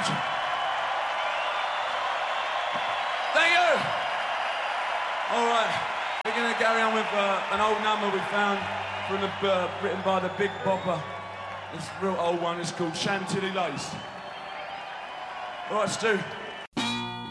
much. Thank you. All right, we're going to carry on with an old number we found from written by the Big Bopper. It's a real old one. It's called Chantilly Lace. All right, Stu.